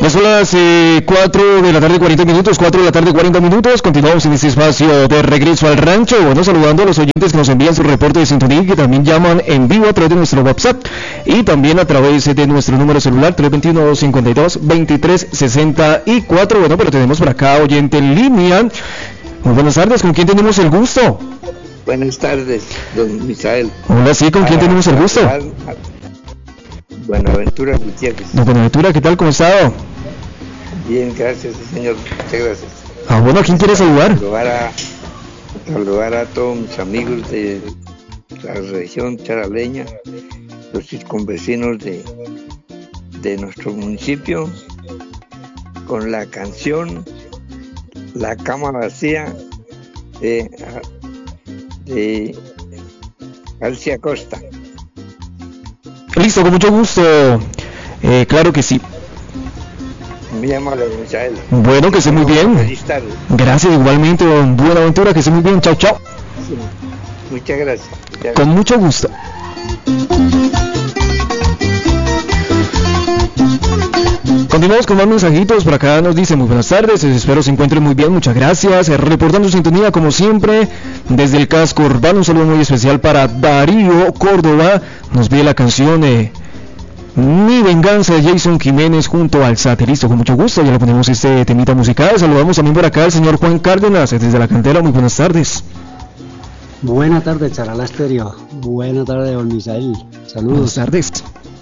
Son las 4 de la tarde 40 minutos, 4 de la tarde 40 minutos. Continuamos en este espacio de regreso al rancho. Bueno, saludando a los oyentes que nos envían su reporte de sintonía y que también llaman en vivo a través de nuestro WhatsApp y también a través de nuestro número celular 321-252-2364. Bueno, pero tenemos por acá oyente en línea. Muy buenas tardes, ¿con quién tenemos el gusto? Buenas tardes, don Misael. Hola, sí, ¿con quién tenemos el gusto? Buenaventura Gutiérrez. Don Buenaventura, ¿qué tal? ¿Cómo ha estado? Bien, gracias, señor. Muchas gracias. Bueno, ¿a quién quiere saludar? Saludar a todos mis amigos de la región charaleña, los circunvecinos de nuestro municipio, con la canción La Cama Vacía de Alcia Costa. Listo, con mucho gusto. Claro que sí. Muy amable, Misael. Bueno, que esté muy bien. Feliz tarde. Gracias, igualmente, don Buenaventura, que esté muy bien. Chao, chao. Sí. Muchas gracias. Con mucho gusto. Continuamos con más mensajitos. Por acá nos dice muy buenas tardes, espero se encuentren muy bien, muchas gracias. Reportando sintonía como siempre desde el casco urbano. Un saludo muy especial para Darío Córdoba. Nos pide la canción Mi Venganza de Jason Jiménez junto al Sate. Listo, con mucho gusto, ya le ponemos este temita musical. Saludamos también por acá al señor Juan Cárdenas desde la cantera. Muy buenas tardes. Buenas tardes, Charalá Estéreo. Buenas tardes, don Misael. Saludos. Buenas tardes.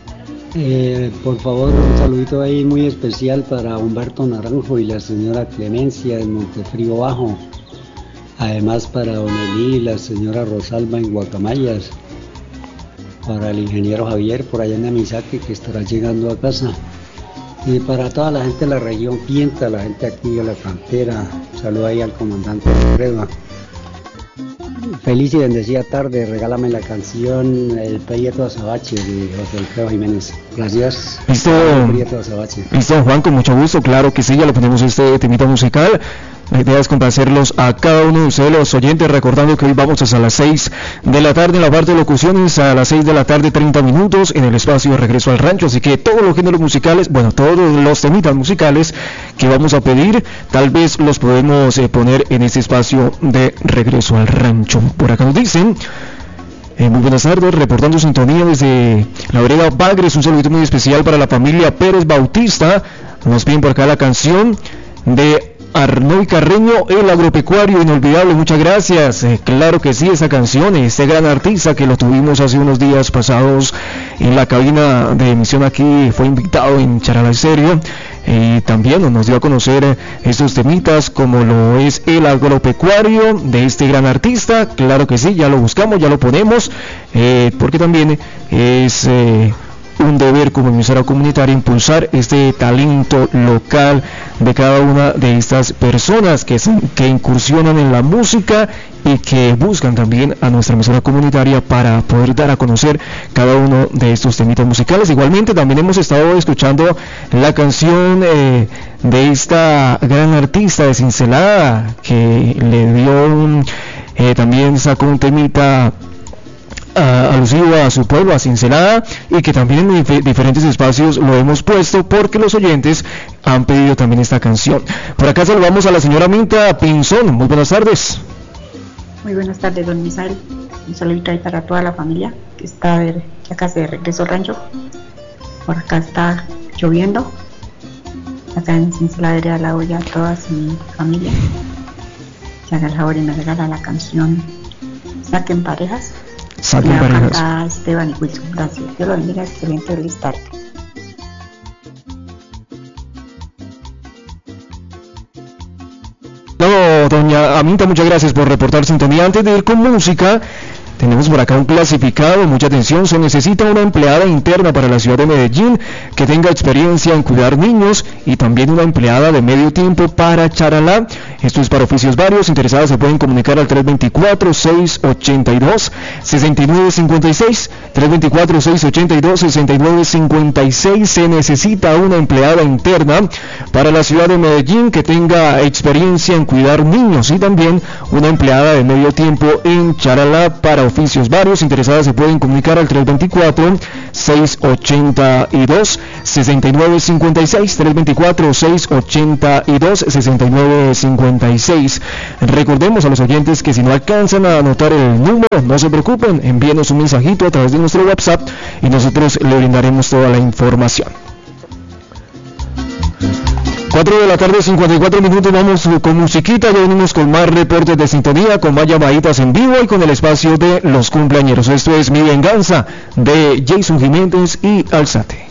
Por favor, un saludito ahí muy especial para Humberto Naranjo y la señora Clemencia de Montefrío Bajo. Además para don Elí y la señora Rosalba en Guacamayas. Para el ingeniero Javier por allá en Amizaque, que estará llegando a casa. Y para toda la gente de la región Pienta, la gente aquí de la cantera. Saludo ahí al comandante de prueba. Feliz y bendecida tarde, regálame la canción El Prieto Azabache de José Alfredo Jiménez. Gracias. Listo. El Prieto Azabache. Listo, Juan, con mucho gusto, claro que sí, ya le ponemos este temita musical. La idea es complacerlos a cada uno de ustedes, los oyentes, recordando que hoy vamos hasta las 6 de la tarde en la parte de locuciones, a las 6 de la tarde 30 minutos en el espacio de Regreso al Rancho, así que todos los géneros musicales, bueno, todos los temitas musicales que vamos a pedir, tal vez los podemos poner en este espacio de Regreso al Rancho. Por acá nos dicen... muy buenas tardes, reportando sintonía desde la vereda Bagres, un saludito muy especial para la familia Pérez Bautista. Nos piden por acá la canción de Arnoy Carreño, el agropecuario inolvidable. Muchas gracias. Claro que sí, esa canción, este gran artista que lo tuvimos hace unos días pasados en la cabina de emisión aquí, fue invitado en Charalá Estéreo. Y también nos dio a conocer estos temitas como lo es el agropecuario de este gran artista. Claro que sí, ya lo buscamos, ya lo ponemos, porque también es un deber como emisora comunitaria impulsar este talento local de cada una de estas personas que incursionan en la música y que buscan también a nuestra emisora comunitaria para poder dar a conocer cada uno de estos temitas musicales. Igualmente también hemos estado escuchando la canción de esta gran artista de Cincelada, que le dio también sacó un temita alusivo a su pueblo, a Cincelada, y que también en diferentes espacios lo hemos puesto porque los oyentes han pedido también esta canción. Por acá saludamos a la señora Minta Pinzón. Muy buenas tardes. Muy buenas tardes, don Misael. Un saludito ahí para toda la familia que está ya casi de regreso al rancho. Por acá está lloviendo. Acá en Cincelada al lado ya toda mi familia. Se haga el favor y me regala la canción Saquen Parejas. Saquen Parejas. A Esteban y Wilson, gracias. Dios lo bendiga, excelente, feliz tarde. No, doña Aminta, muchas gracias por reportar sintonía. Antes de ir con música, tenemos por acá un clasificado, mucha atención. Se necesita una empleada interna para la ciudad de Medellín que tenga experiencia en cuidar niños y también una empleada de medio tiempo para Charalá. Esto es para oficios varios. Interesadas se pueden comunicar al 324-682-6956. 324-682-6956. Se necesita una empleada interna para la ciudad de Medellín que tenga experiencia en cuidar niños y también una empleada de medio tiempo en Charalá para oficios varios. Interesadas se pueden comunicar al 324-682-6956, 324-682-6956. Recordemos a los oyentes que si no alcanzan a anotar el número, no se preocupen, envíenos un mensajito a través de nuestro WhatsApp y nosotros le brindaremos toda la información. 4 de la tarde, 54 minutos, vamos con musiquita, ya venimos con más reportes de sintonía, con más llamaditas en vivo y con el espacio de los cumpleañeros. Esto es Mi Venganza de Jason Jiménez y Alzate.